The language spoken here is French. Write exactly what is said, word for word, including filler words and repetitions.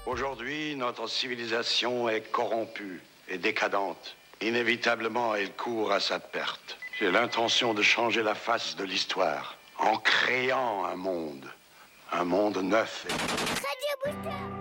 Aujourd'hui, notre civilisation est corrompue et décadente. Inévitablement, elle court à sa perte. J'ai l'intention de changer la face de l'histoire en créant un monde. Un monde neuf. Et... Radio Booster.